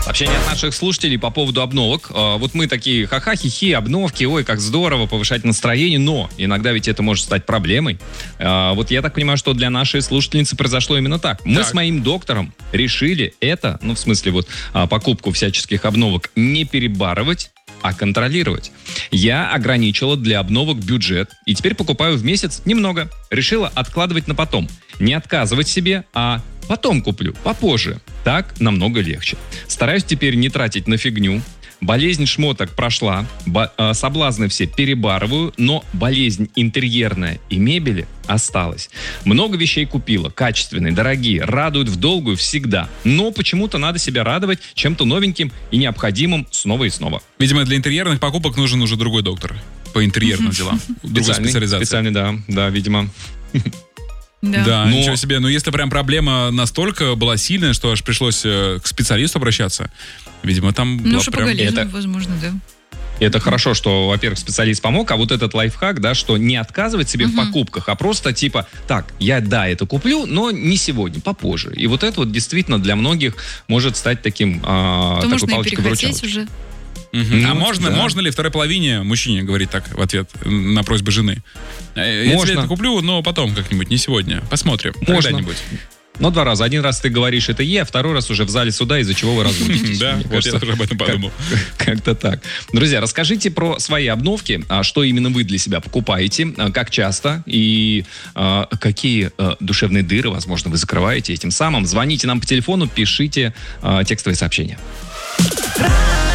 Сообщение от наших слушателей по поводу обновок. Вот мы такие, ха-ха, хихи, обновки, ой, как здорово, повышать настроение, но иногда ведь это может стать проблемой. Вот я так понимаю, что для нашей слушательницы произошло именно так. Мы с моим доктором решили это, в смысле вот покупку всяческих обновок, не перебарывать, а контролировать. Я ограничила для обновок бюджет и теперь покупаю в месяц немного. Решила откладывать на потом. Не отказывать себе, а потом куплю, попозже. Так намного легче. Стараюсь теперь не тратить на фигню. Болезнь шмоток прошла, соблазны все перебарываю, но болезнь интерьерная и мебели осталась. Много вещей купила, качественные, дорогие, радуют в долгую всегда. Но почему-то надо себя радовать чем-то новеньким и необходимым снова и снова. Видимо, для интерьерных покупок нужен уже другой доктор по интерьерным делам. Другой специализации. Специальный, да, видимо. Да, ничего себе. Но если прям проблема настолько была сильная, что аж пришлось к специалисту обращаться, видимо, там была прям... возможно, да. Это хорошо, что, во-первых, специалист помог, а вот этот лайфхак, да, что не отказывать себе в покупках, а просто типа, так, я, да, это куплю, но не сегодня, попозже. И вот это вот действительно для многих может стать таким такой палочкой-выручалочкой. Уже. А можно ли второй половине мужчине говорить так в ответ на просьбу жены? Я тебе это куплю, но потом как-нибудь, не сегодня. Посмотрим. Когда-нибудь. Но 2 раза. 1 раз ты говоришь это а 2 раз уже в зале суда, из-за чего вы разводитесь. Да, вот я тоже об этом подумал. Как-то так. Друзья, расскажите про свои обновки, что именно вы для себя покупаете, как часто и какие душевные дыры, возможно, вы закрываете этим самым. Звоните нам по телефону, пишите текстовые сообщения.